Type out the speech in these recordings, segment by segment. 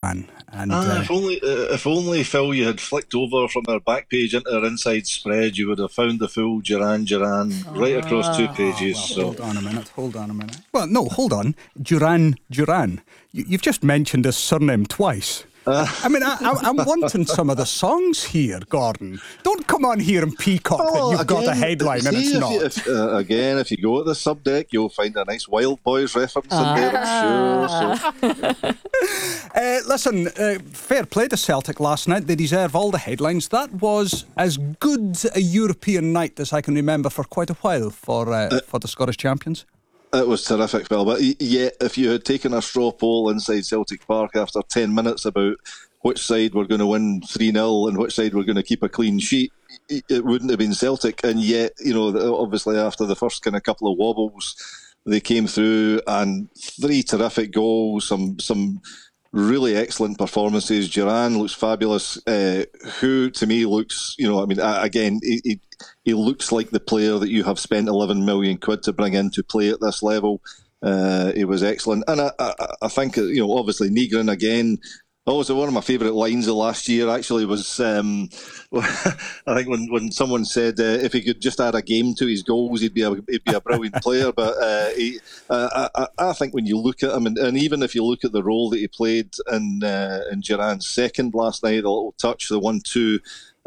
Duran. And if only, Phil, you had flicked over from our back page into our inside spread, you would have found the full Duran right across 2 pages. Well, hold on a minute. Well, no, hold on. Duran. You've just mentioned his surname twice. I'm wanting some of the songs here, Gordon. Don't come on here and peacock that you've got a headline and it's not. If you go at the subdeck, you'll find a nice Wild Boys reference in there, I'm sure. Listen, fair play to Celtic last night. They deserve all the headlines. That was as good a European night as I can remember for quite a while for the Scottish champions. It was terrific, Phil. But yet, if you had taken a straw poll inside Celtic Park after 10 minutes about which side were going to win 3-0 and which side were going to keep a clean sheet, it wouldn't have been Celtic. And yet, obviously after the first kind of couple of wobbles, they came through and 3 terrific goals, some really excellent performances. Duran looks fabulous. Who to me looks, again, he looks like the player that you have spent 11 million quid to bring in to play at this level. He was excellent. And I think, obviously Nygren again. Also, one of my favourite lines of last year actually was, I think when someone said if he could just add a game to his goals, he'd be a brilliant player. But I think when you look at him, and even if you look at the role that he played in Duran's second last night, the little touch, the 1-2.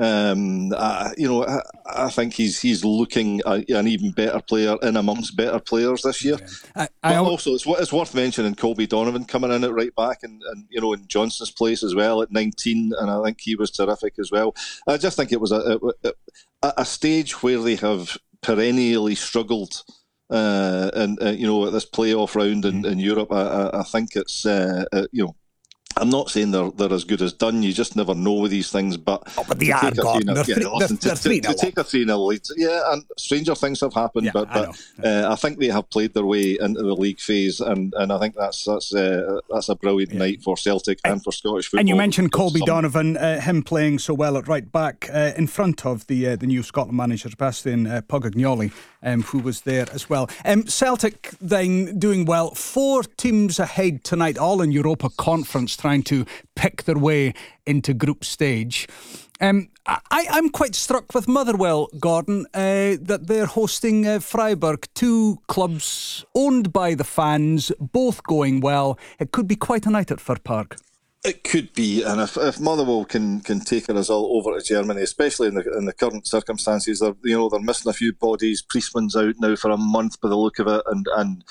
I think he's looking an even better player in amongst better players this year. But also, it's worth mentioning Colby Donovan coming in at right back and in Johnson's place as well at 19, and I think he was terrific as well. I just think it was a stage where they have perennially struggled. At this playoff round in Europe, I think it's I'm not saying they're as good as done. You just never know with these things. But they are gone. They're 3-0. To take a 3-0 lead, and stranger things have happened. I think they have played their way into the league phase, and I think that's a brilliant night for Celtic and for Scottish football. And you mentioned Colby Donovan, him playing so well at right back in front of the new Scotland manager Sebastian Pogagnoli, who was there as well. Celtic then doing well. 4 teams ahead tonight, all in Europa Conference, trying to pick their way into group stage. I'm quite struck with Motherwell, Gordon, that they're hosting Freiburg, 2 clubs owned by the fans, both going well. It could be quite a night at Fir Park. It could be, and if Motherwell can take a result over to Germany, especially in the current circumstances, they're missing a few bodies. Priestman's out now for a month by the look of it, and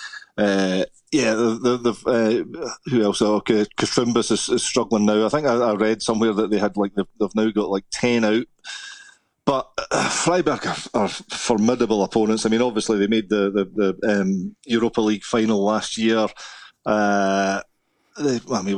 who else? Okay, Kasumbas is struggling now. I think I read somewhere that they've now got 10 out. But Freiburg are formidable opponents. I mean, obviously they made the Europa League final last year.